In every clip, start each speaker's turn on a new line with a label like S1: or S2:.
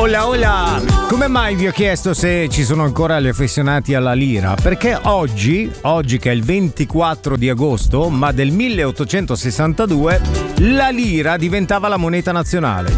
S1: Hola, hola! Come mai vi ho chiesto se ci sono ancora gli affezionati alla lira? Perché oggi che è il 24 di agosto, ma del 1862, la lira diventava la moneta nazionale.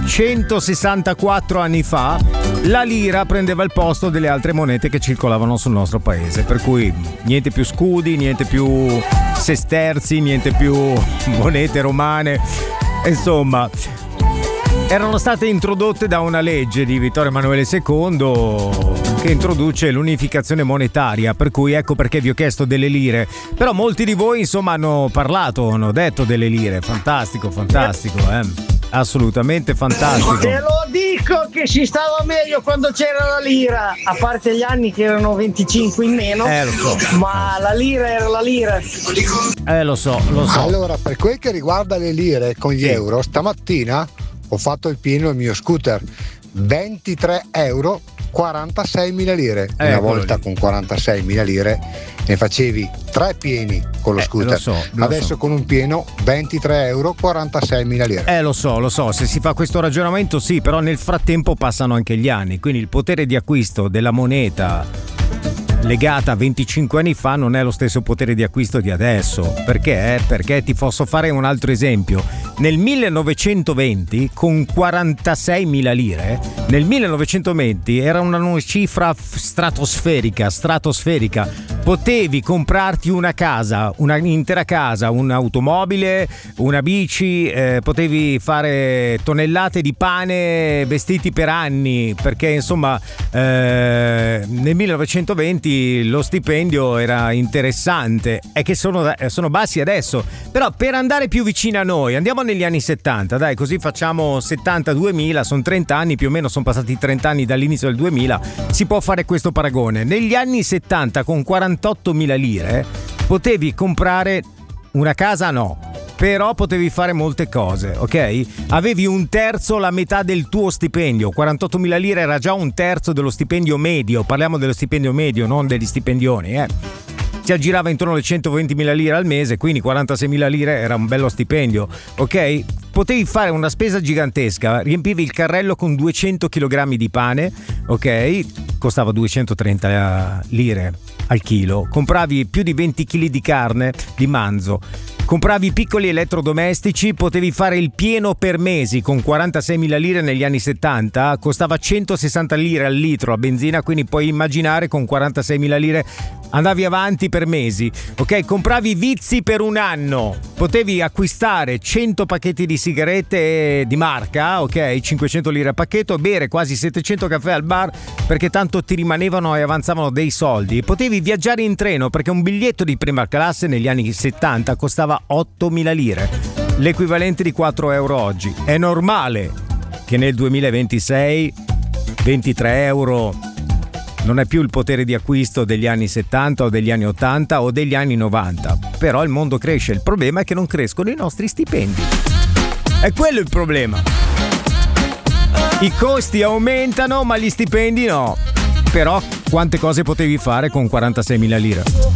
S1: 164 anni fa, la lira prendeva il posto delle altre monete che circolavano sul nostro paese. Per cui niente più scudi, niente più sesterzi, niente più monete romane. Insomma, erano state introdotte da una legge di Vittorio Emanuele II che introduce l'unificazione monetaria, per cui ecco perché vi ho chiesto delle lire. Però molti di voi insomma hanno parlato, hanno detto delle lire. Fantastico, assolutamente fantastico.
S2: Te lo dico che si stava meglio quando c'era la lira, a parte gli anni che erano 25 in meno,
S1: lo so.
S2: Ma la lira era la lira.
S1: Lo so.
S3: Allora, per quel che riguarda le lire con gli euro, stamattina ho fatto il pieno il mio scooter, 23 euro, 46.000 lire. Una volta con 46.000 lire ne facevi 3 pieni con lo scooter. Adesso con un pieno 23 euro, 46.000 lire.
S1: Lo so, se si fa questo ragionamento sì, però nel frattempo passano anche gli anni, quindi il potere di acquisto della moneta legata a 25 anni fa non è lo stesso potere di acquisto di adesso. Perché? Perché ti posso fare un altro esempio. Nel 1920 con 46.000 lire, nel 1920 era una cifra stratosferica. Potevi comprarti una casa, un'intera casa, un'automobile, una bici, potevi fare tonnellate di pane, vestiti per anni, perché insomma nel 1920 lo stipendio era interessante. È che sono bassi adesso, però per andare più vicino a noi andiamo negli anni 70, dai, così facciamo 70-2000, sono 30 anni più o meno, sono passati 30 anni dall'inizio del 2000, si può fare questo paragone. Negli anni 70 con 48.000 lire potevi comprare una casa, no, però potevi fare molte cose, ok? Avevi un terzo, la metà del tuo stipendio. 48.000 lire era già un terzo dello stipendio medio. Parliamo dello stipendio medio, non degli stipendioni, Si aggirava intorno alle 120.000 lire al mese, quindi 46.000 lire era un bello stipendio, ok? Potevi fare una spesa gigantesca, riempivi il carrello con 200 kg di pane, ok? Costava 230 lire al chilo. Compravi più di 20 kg di carne di manzo. Compravi piccoli elettrodomestici, potevi fare il pieno per mesi con 46.000 lire negli anni 70, costava 160 lire al litro la benzina, quindi puoi immaginare con 46.000 lire andavi avanti per mesi, ok? Compravi vizi per un anno, potevi acquistare 100 pacchetti di sigarette di marca, ok? 500 lire a pacchetto, bere quasi 700 caffè al bar perché tanto ti rimanevano e avanzavano dei soldi. Potevi viaggiare in treno perché un biglietto di prima classe negli anni 70 costava 8.000 lire, l'equivalente di 4 euro oggi. È normale che nel 2026 23 euro non è più il potere di acquisto degli anni 70 o degli anni 80 o degli anni 90, però il mondo cresce, il problema è che non crescono i nostri stipendi, è quello il problema. I costi aumentano ma gli stipendi no. Però quante cose potevi fare con 46.000 lire?